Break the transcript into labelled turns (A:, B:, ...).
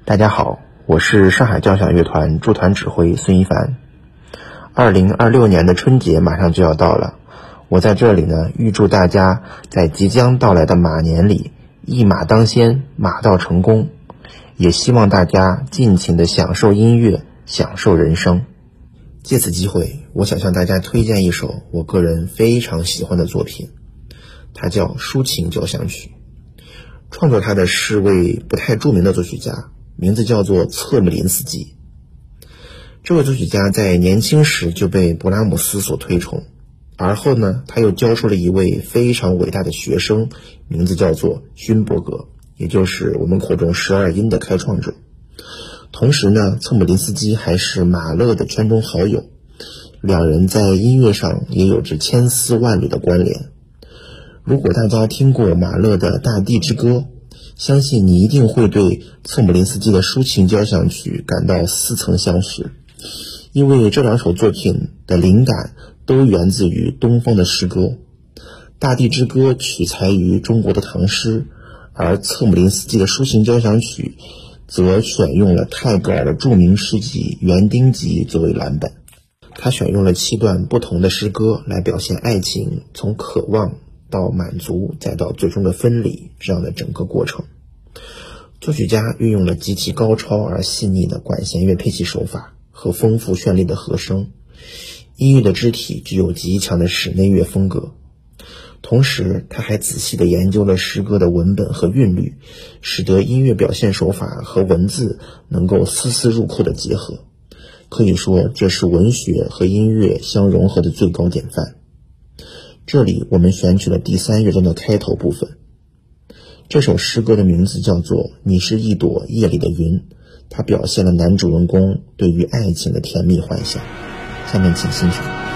A: 大家好，我是上海交响乐团驻团指挥孙一凡。2026年的春节马上就要到了，我在这里呢，预祝大家在即将到来的马年里一马当先，马到成功，也希望大家尽情的享受音乐，享受人生。借此机会，我想向大家推荐一首我个人非常喜欢的作品，它叫《抒情交响曲》。创作它的是位不太著名的作曲家，名字叫做策姆林斯基。这位作曲家在年轻时就被勃拉姆斯所推崇，而后呢，他又教出了一位非常伟大的学生，名字叫做勋伯格，也就是我们口中12音的开创者。同时呢，策姆林斯基还是马勒的圈中好友，两人在音乐上也有着千丝万缕的关联。如果大家听过马勒的《大地之歌》，相信你一定会对策姆林斯基的抒情交响曲感到似曾相识，因为这两首作品的灵感都源自于东方的诗歌。《大地之歌》取材于中国的唐诗，而策姆林斯基的抒情交响曲则选用了泰戈尔的著名诗集《园丁集》作为蓝本。他选用了7段不同的诗歌来表现爱情从渴望到满足再到最终的分离这样的整个过程。作曲家运用了极其高超而细腻的管弦乐配器手法和丰富绚丽的和声，音乐的肢体具有极强的室内乐风格。同时他还仔细地研究了诗歌的文本和韵律，使得音乐表现手法和文字能够丝丝入扣的结合，可以说这是文学和音乐相融合的最高典范。这里我们选取了第3乐章的开头部分。这首诗歌的名字叫做《你是一朵夜里的云》，它表现了男主人公对于爱情的甜蜜幻想。下面请欣赏。